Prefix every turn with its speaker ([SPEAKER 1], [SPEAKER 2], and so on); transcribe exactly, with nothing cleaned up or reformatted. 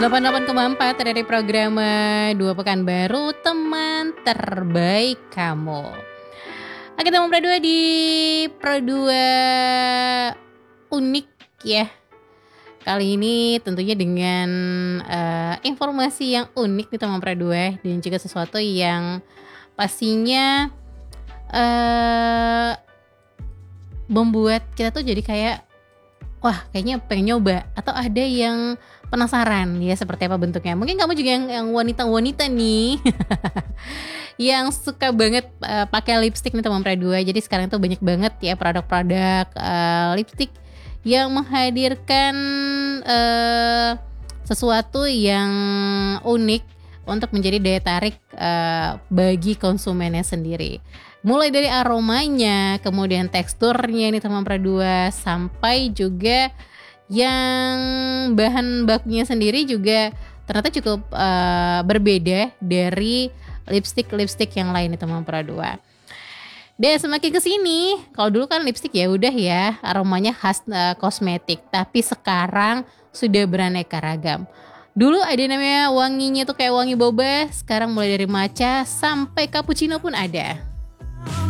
[SPEAKER 1] delapan puluh delapan koma empat dari program Dua Pekan Baru, teman terbaik kamu. Oke, teman Pro dua di Pro dua unik ya. Kali ini tentunya dengan uh, informasi yang unik nih teman Pro dua, dan juga sesuatu yang pastinya uh, membuat kita tuh jadi kayak wah kayaknya pengen nyoba, atau ada yang penasaran ya seperti apa bentuknya. Mungkin kamu juga yang, yang wanita-wanita nih yang suka banget uh, pakai lipstick nih teman Pro dua. Jadi sekarang tuh banyak banget ya produk-produk uh, lipstick yang menghadirkan uh, sesuatu yang unik untuk menjadi daya tarik uh, bagi konsumennya sendiri. Mulai dari aromanya, kemudian teksturnya ini teman Pro dua, sampai juga yang bahan bakunya sendiri juga ternyata cukup uh, berbeda dari lipstick-lipstick yang lain nih teman Pro dua. Dan semakin kesini, kalau dulu kan lipstick ya udah ya aromanya khas uh, kosmetik, tapi sekarang sudah beraneka ragam. Dulu ada namanya wanginya tuh kayak wangi boba, sekarang mulai dari matcha sampai cappuccino pun ada.